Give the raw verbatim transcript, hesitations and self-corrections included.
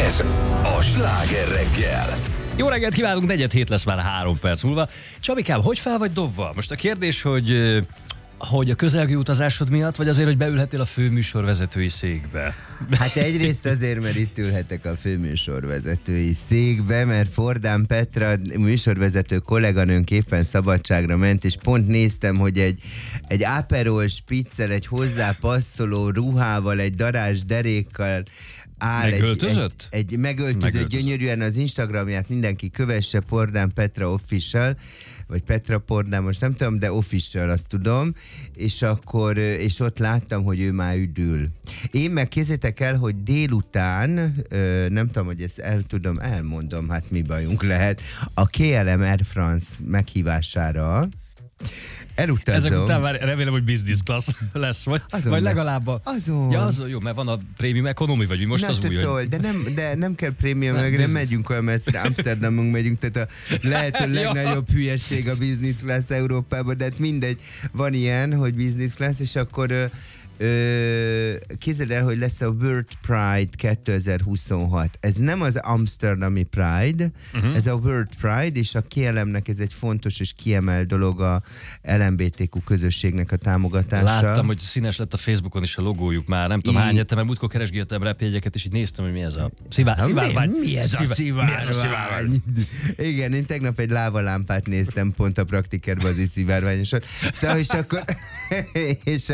Ez a Sláger reggel. Jó reggelt kívánunk, negyed hét lesz már három perc múlva. Csabikám, hogy fel vagy dobva? Most a kérdés, hogy, hogy a közelgő utazásod miatt, vagy azért, hogy beülhetél a főműsorvezetői székbe? Hát egyrészt azért, mert itt ülhetek a főműsorvezetői székbe, mert Fordán Petra műsorvezető kolléganőnk éppen szabadságra ment, és pont néztem, hogy egy, egy Aperol Spritzel, egy hozzá passzoló ruhával, egy darázs derékkal áll, megöltözött? Egy, egy megöltözött, megöltözött gyönyörűen, az Instagramját mindenki kövesse, Pordán Petra Official, vagy Petra Pordán, most nem tudom, de Official, azt tudom, és akkor, és ott láttam, hogy ő már üdül. Én meg kézzétek el, hogy délután, nem tudom, hogy ezt el tudom, elmondom, hát mi bajunk lehet, a ká el em Air France meghívására elutazom. Ezek után már remélem, hogy business class lesz, vagy, vagy legalább a... Azon. Ja, azon, jó, mert van a prémium economy, vagy most nem az új, hogy... de, nem, de nem kell prémium, meg nem megyünk olyan messzre, Amsterdamunk megyünk, tehát a lehető legnagyobb hülyeség a business class Európában, de hát mindegy, van ilyen, hogy business class, és akkor Ö, képzeld el, hogy lesz a World Pride kétezer-huszonhat. Ez nem az Amsterdami Pride, uh-huh. ez a World Pride, és a ká el em-nek ez egy fontos és kiemelt dolog a el em bé té kú közösségnek a támogatása. Láttam, hogy színes lett a Facebookon is a logójuk már, nem tudom, hány egyetemen, múltkor keresgéltem repjegyeket, és így néztem, hogy mi ez a szivá- szivárvány. Mi, mi ez Szivá- a szivárvány? Mi ez a szivárvány? Igen, én tegnap egy lávalámpát néztem pont a praktikerbazi szivárványosan. Szóval, és akkor és